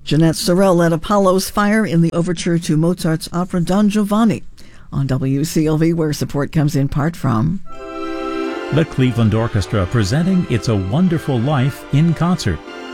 Jeanette Sorrell led Apollo's Fire in the overture to Mozart's opera Don Giovanni on WCLV, where support comes in part from the Cleveland Orchestra, presenting It's a Wonderful Life in concert.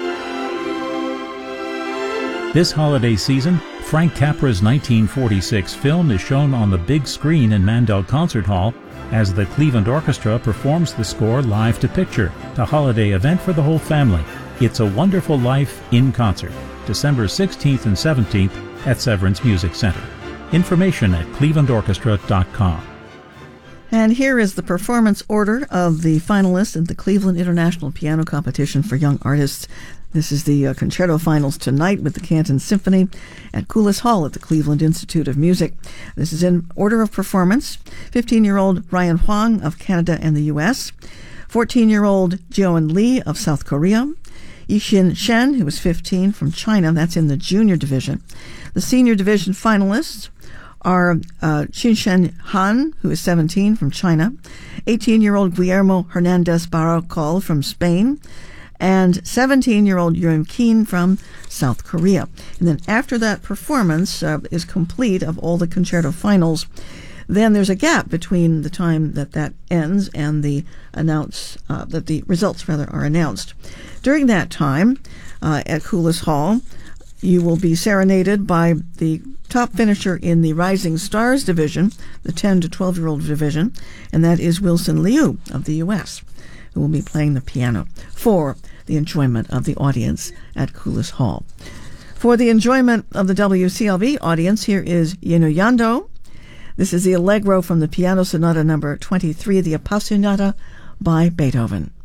This holiday season, Frank Capra's 1946 film is shown on the big screen in Mandel Concert Hall as the Cleveland Orchestra performs the score live to picture, the holiday event for the whole family. It's a Wonderful Life in concert, December 16th and 17th at Severance Music Center. Information at clevelandorchestra.com. And here is the performance order of the finalists in the Cleveland International Piano Competition for Young Artists. This is the concerto finals tonight with the Canton Symphony at Coulis Hall at the Cleveland Institute of Music. This is in order of performance. 15-year-old Ryan Hwang of Canada and the U.S., 14-year-old Jeon Lee of South Korea, Yixin Shen, who is 15, from China. That's in the junior division. The senior division finalists are Qinshen Han, who is 17, from China, 18-year-old Guillermo Hernandez Baracol from Spain, and 17-year-old Yurim Keen from South Korea. And then after that performance is complete of all the concerto finals, then there's a gap between the time that ends and the results are announced. During that time, at Coulis Hall, you will be serenaded by the top finisher in the Rising Stars division, the 10 to 12-year-old division, and that is Wilson Liu of the U.S., who will be playing the piano for the enjoyment of the audience at Coulis Hall. For the enjoyment of the WCLV audience, here is Yeno Yando. This is the Allegro from the Piano Sonata number 23, the Appassionata by Beethoven.